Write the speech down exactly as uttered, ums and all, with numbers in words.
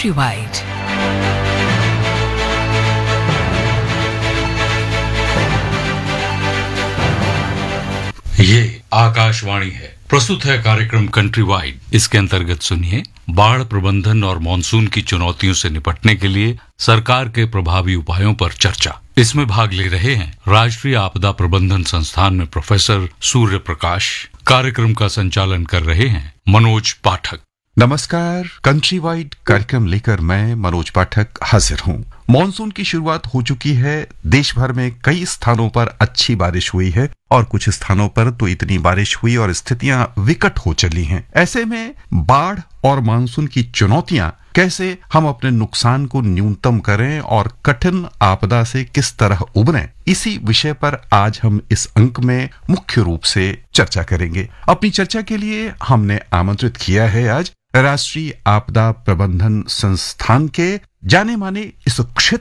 Countrywide। ये आकाशवाणी है। प्रस्तुत है कार्यक्रम कंट्री वाइड। इसके अंतर्गत सुनिए बाढ़ प्रबंधन और मानसून की चुनौतियों से निपटने के लिए सरकार के प्रभावी उपायों पर चर्चा। इसमें भाग ले रहे हैं राष्ट्रीय आपदा प्रबंधन संस्थान में प्रोफेसर सूर्य प्रकाश। कार्यक्रम का संचालन कर रहे हैं मनोज पाठक। नमस्कार। कंट्री वाइड कार्यक्रम लेकर मैं मनोज पाठक हाजिर हूं। मॉनसून की शुरुआत हो चुकी है। देश भर में कई स्थानों पर अच्छी बारिश हुई है और कुछ स्थानों पर तो इतनी बारिश हुई और स्थितियां विकट हो चली हैं। ऐसे में बाढ़ और मानसून की चुनौतियां, कैसे हम अपने नुकसान को न्यूनतम करें और कठिन आपदा से किस तरह उबरें, इसी विषय पर आज हम इस अंक में मुख्य रूप से चर्चा करेंगे। अपनी चर्चा के लिए हमने आमंत्रित किया है आज राष्ट्रीय आपदा प्रबंधन संस्थान के जाने माने इस क्षेत्र